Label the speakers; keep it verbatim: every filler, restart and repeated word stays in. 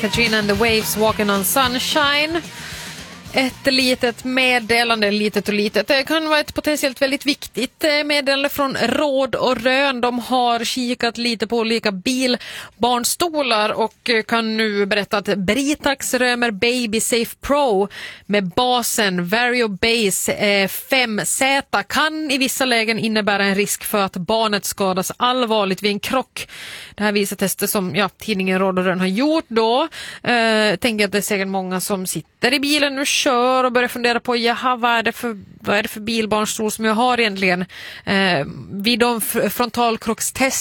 Speaker 1: Katrina and the Waves, Walking on Sunshine. Ett litet meddelande, litet och litet. Det kan vara ett potentiellt väldigt viktigt meddelande från Råd och Rön. De har kikat lite på olika bilbarnstolar och kan nu berätta att Britax römer Baby Safe Pro med basen Vario Base fem Z kan i vissa lägen innebära en risk för att barnet skadas allvarligt vid en krock. Det här visar tester som ja, tidningen Råd och Rön har gjort då. Eh, tänker att det är säkert många som sitter i bilen nu kör och börjar fundera på jaha, vad är det för, vad är det för bilbarnstol som jag har egentligen. Eh, vid de frontalkrockstester